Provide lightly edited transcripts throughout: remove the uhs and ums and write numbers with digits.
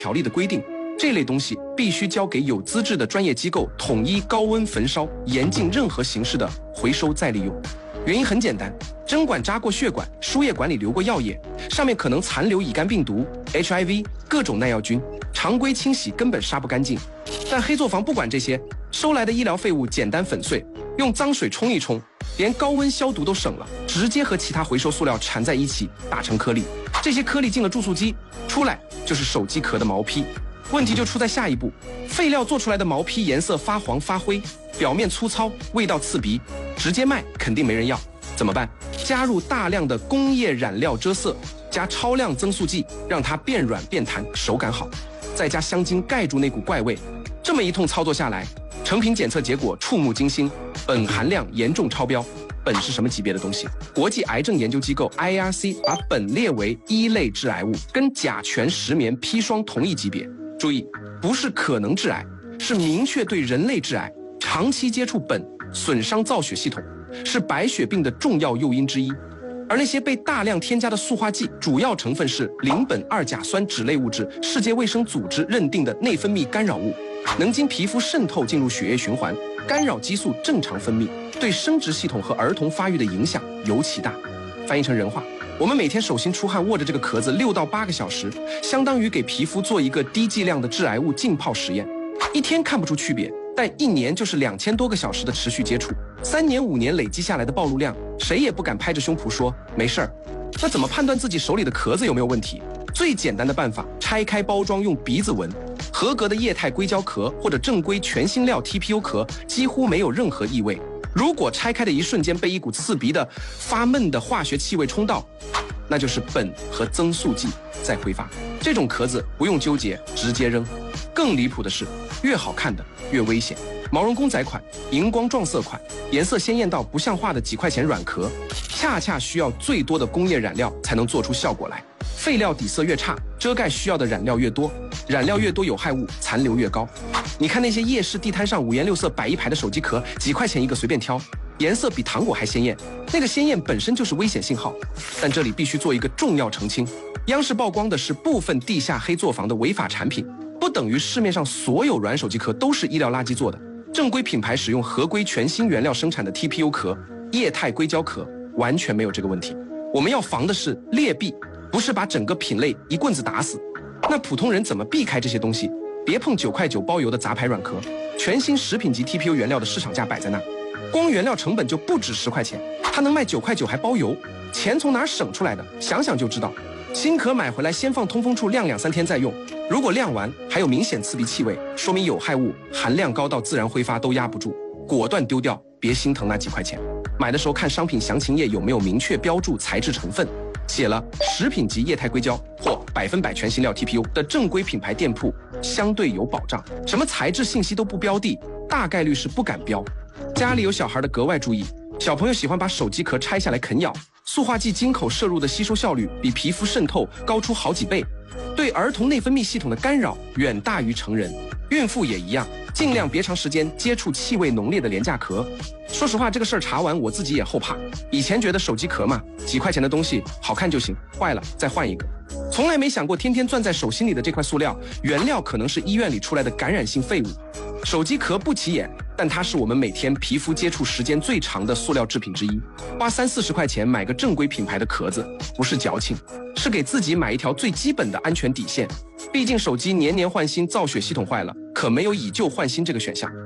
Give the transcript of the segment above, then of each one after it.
条例的规定，这类东西必须交给有资质的专业机构统一高温焚烧，严禁任何形式的回收再利用。原因很简单，针管扎过血管，输液管里流过药液，上面可能残留乙肝病毒、HIV 各种耐药菌，常规清洗根本杀不干净。但黑作坊不管这些，收来的医疗废物简单粉碎，用脏水冲一冲，连高温消毒都省了，直接和其他回收塑料缠在一起打成颗粒。这些颗粒进了注塑机，出来就是手机壳的毛坯。问题就出在下一步，废料做出来的毛坯颜色发黄发灰，表面粗糙，味道刺鼻，直接卖肯定没人要。怎么办？加入大量的工业染料遮色，加超量增塑剂，让它变软变弹，手感好，再加香精盖住那股怪味。这么一通操作下来，成品检测结果触目惊心，苯含量严重超标。苯是什么级别的东西？国际癌症研究机构 IARC 把苯列为1类致癌物，跟甲醛、石棉、砒霜同一级别。注意，不是可能致癌，是明确对人类致癌。长期接触苯损伤造血系统，是白血病的重要诱因之一。而那些被大量添加的塑化剂，主要成分是邻苯二甲酸酯类物质，世界卫生组织认定的内分泌干扰物，能经皮肤渗透进入血液循环，干扰激素正常分泌，对生殖系统和儿童发育的影响尤其大。翻译成人话，我们每天手心出汗握着这个壳子6到8个小时，相当于给皮肤做一个低剂量的致癌物浸泡实验。一天看不出区别，但1年就是2000多个小时的持续接触，3年5年累积下来的暴露量，谁也不敢拍着胸脯说没事儿。那怎么判断自己手里的壳子有没有问题？最简单的办法，拆开包装用鼻子闻，合格的液态硅胶壳或者正规全新料 TPU 壳几乎没有任何异味。如果拆开的一瞬间被一股刺鼻的发闷的化学气味冲到，那就是苯和增塑剂在挥发。这种壳子不用纠结，直接扔。更离谱的是，越好看的越危险。毛绒公仔款、荧光撞色款，颜色鲜艳到不像话的几块钱软壳，恰恰需要最多的工业染料才能做出效果来。废料底色越差，遮盖需要的染料越多，染料越多，有害物残留越高。你看那些夜市地摊上五颜六色摆一排的手机壳，几块钱一个随便挑，颜色比糖果还鲜艳，那个鲜艳本身就是危险信号。但这里必须做一个重要澄清，央视曝光的是部分地下黑作坊的违法产品，不等于市面上所有软手机壳都是医疗垃圾做的。正规品牌使用合规全新原料生产的 TPU 壳、液态硅胶壳，完全没有这个问题。我们要防的是劣币，不是把整个品类一棍子打死。那普通人怎么避开这些东西？别碰9块9包邮的杂牌软壳，全新食品级 TPU 原料的市场价摆在那，光原料成本就不止10块钱，它能卖9块9还包邮，钱从哪儿省出来的？想想就知道。新壳买回来先放通风处晾2-3天再用，如果晾完还有明显刺鼻气味，说明有害物含量高到自然挥发都压不住，果断丢掉，别心疼那几块钱。买的时候看商品详情页有没有明确标注材质成分，写了食品级液态硅胶或100%全新料 TPU 的正规品牌店铺相对有保障，什么材质信息都不标的，大概率是不敢标。家里有小孩的格外注意，小朋友喜欢把手机壳拆下来啃咬，塑化剂经口摄入的吸收效率比皮肤渗透高出好几倍，对儿童内分泌系统的干扰远大于成人。孕妇也一样，尽量别长时间接触气味浓烈的廉价壳。说实话，这个事儿查完我自己也后怕。以前觉得手机壳嘛，几块钱的东西好看就行，坏了再换一个。从来没想过天天攥在手心里的这块塑料，原料可能是医院里出来的感染性废物。手机壳不起眼，但它是我们每天皮肤接触时间最长的塑料制品之一。花30-40块钱买个正规品牌的壳子，不是矫情，是给自己买一条最基本的安全底线。毕竟手机年年换新，造血系统坏了，可没有以旧换新这个选项。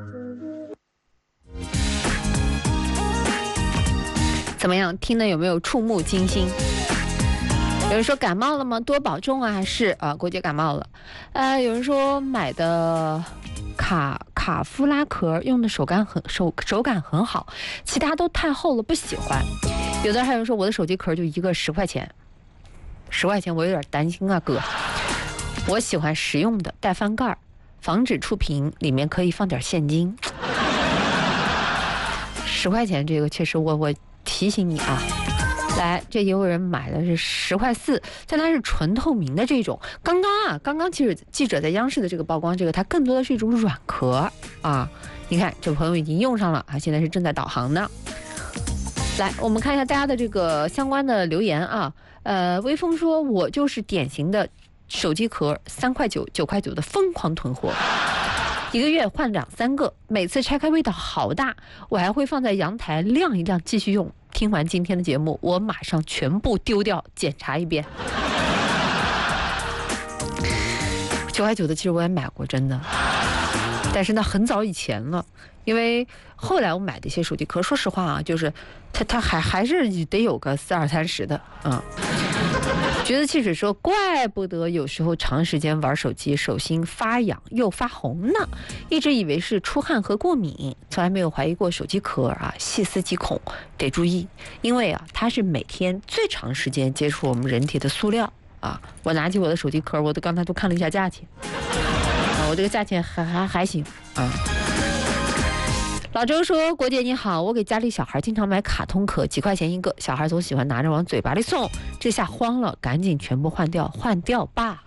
怎么样？听的有没有触目惊心？有人说感冒了吗？多保重啊！是啊，郭姐感冒了。有人说买的卡夫拉壳用的手感很好，其他都太厚了不喜欢。有的还有人说我的手机壳就一个10块钱，10块钱我有点担心啊哥。我喜欢实用的，带翻盖，防止触屏，里面可以放点现金。10块钱这个确实我提醒你啊。来，这也有人买的是10块4，但它是纯透明的这种。刚刚其实记者在央视的这个曝光，这个它更多的是一种软壳啊。你看，这朋友已经用上了啊，现在是正在导航呢。来，我们看一下大家的这个相关的留言啊。微风说，我就是典型的手机壳3块9、9块9的疯狂囤货。1个月换2、3个，每次拆开味道好大，我还会放在阳台晾一晾继续用。听完今天的节目，我马上全部丢掉，检查一遍。9块9的其实我也买过，真的，但是呢很早以前了，因为后来我买的一些手机壳，说实话啊，就是它还是得有个40、30的啊。橘子汽水说，怪不得有时候长时间玩手机，手心发痒又发红呢。一直以为是出汗和过敏，从来没有怀疑过手机壳啊，细思极恐，得注意，因为啊，它是每天最长时间接触我们人体的塑料啊。我拿起我的手机壳，我刚才都看了一下价钱，啊，我这个价钱还行啊。老周说，国姐你好，我给家里小孩经常买卡通壳，几块钱一个，小孩总喜欢拿着往嘴巴里送，这下慌了，赶紧全部换掉吧。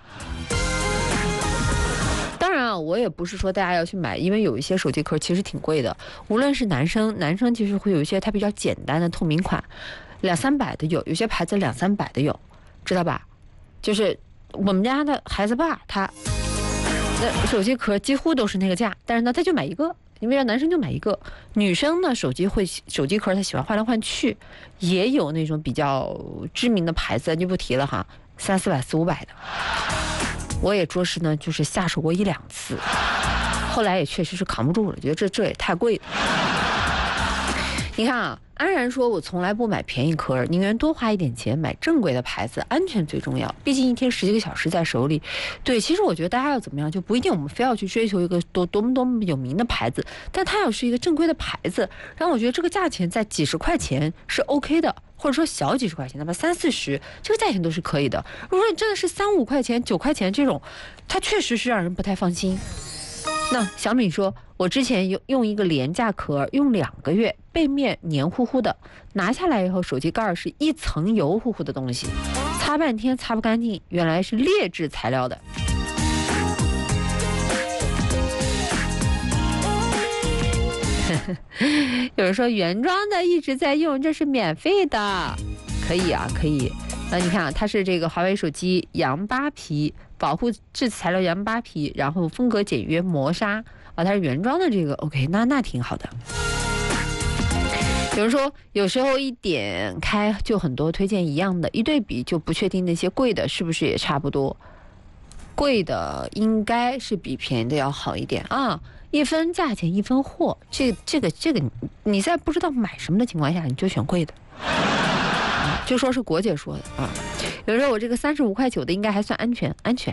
当然啊，我也不是说大家要去买，因为有一些手机壳其实挺贵的，无论是男生其实会有一些它比较简单的透明款，200、300的有些牌子200、300的有，知道吧？就是我们家的孩子爸，他那手机壳几乎都是那个价，但是呢他就买一个，因为让男生就买一个，女生呢手机壳她喜欢换来换去，也有那种比较知名的牌子就不提了哈，300、400、400、500的，我也着实呢就是下手过1、2次，后来也确实是扛不住了，觉得这也太贵了。你看啊，安然说，我从来不买便宜壳，宁愿多花一点钱买正规的牌子，安全最重要。毕竟一天10几个小时在手里。对，其实我觉得大家要怎么样，就不一定我们非要去追求一个多么有名的牌子，但它要是一个正规的牌子，然后我觉得这个价钱在几十块钱是 OK 的，或者说小几十块钱，哪怕30、40，这个价钱都是可以的。如果你真的是3、5块钱、9块钱这种，它确实是让人不太放心。那小米说，我之前用一个廉价壳用2个月，背面黏糊糊的，拿下来以后手机盖是一层油乎乎的东西，擦半天擦不干净，原来是劣质材料的。有人说原装的一直在用，这是免费的，可以啊，可以。你看啊，它是这个华为手机羊扒皮，保护致磁材料羊扒皮，然后风格简约磨砂啊，它是原装的这个 OK， 那挺好的。有人说有时候一点开就很多推荐一样的，一对比就不确定那些贵的是不是也差不多，贵的应该是比便宜的要好一点啊。一分价钱一分货，这个你在不知道买什么的情况下，你就选贵的。就说是国姐说的啊，有人说我这个35块9的应该还算安全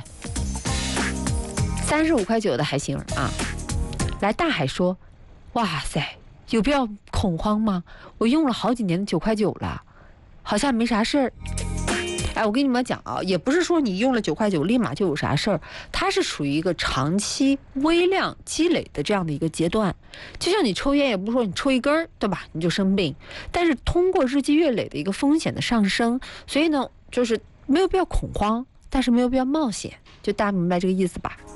，35块9的还行啊。来大海说，哇塞，有必要恐慌吗？我用了好几年的9块9了，好像没啥事儿。哎，我跟你们讲啊，也不是说你用了9块9立马就有啥事儿，它是属于一个长期微量积累的这样的一个阶段。就像你抽烟，也不是说你抽一根对吧你就生病，但是通过日积月累的一个风险的上升，所以呢就是没有必要恐慌，但是没有必要冒险，就大家明白这个意思吧。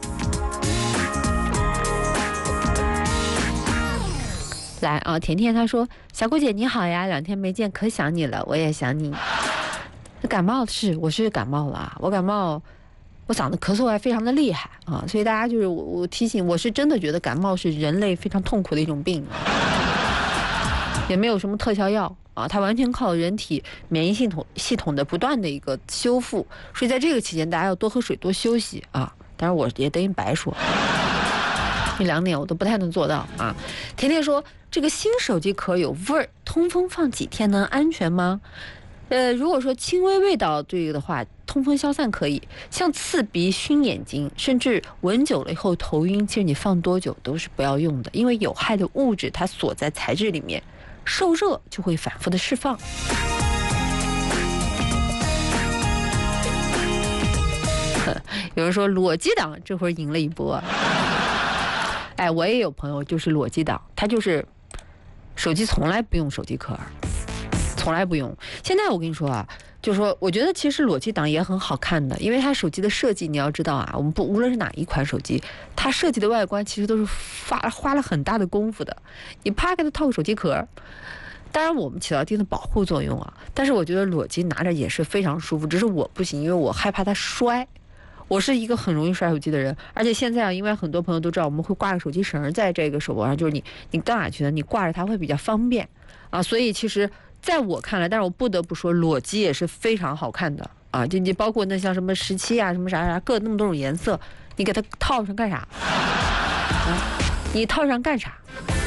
来啊，甜甜她说，小郭姐你好呀，2天没见可想你了，我也想你。感冒我是感冒了啊，我感冒，我嗓子咳嗽还非常的厉害啊，所以大家就是我提醒，我是真的觉得感冒是人类非常痛苦的一种病，也没有什么特效药啊，它完全靠人体免疫系统的不断的一个修复，所以在这个期间大家要多喝水多休息啊，当然我也等于白说，这2点我都不太能做到啊。甜甜说，这个新手机壳有味儿，通风放几天能安全吗？如果说轻微味道这个的话，通风消散可以，像刺鼻、熏眼睛，甚至闻久了以后头晕，其实你放多久都是不要用的，因为有害的物质它锁在材质里面，受热就会反复的释放。有人说裸机党这会儿赢了一波，哎，我也有朋友就是裸机党，他就是手机从来不用手机壳，从来不用。现在我跟你说啊，就说我觉得其实裸机党也很好看的，因为它手机的设计你要知道啊，我们无论是哪一款手机，它设计的外观其实都是花了很大的功夫的。你啪给它套个手机壳，当然我们起到一定的保护作用啊，但是我觉得裸机拿着也是非常舒服，只是我不行，因为我害怕它摔。 我是一个很容易摔手机的人，而且现在啊，因为很多朋友都知道我们会挂个手机绳在这个手脖上，就是你到哪去呢？你挂着它会比较方便啊。所以其实在我看来，但是我不得不说，裸机也是非常好看的啊。你包括那像什么17啊，什么啥各那么多种颜色，你给它套上干啥？啊，你套上干啥？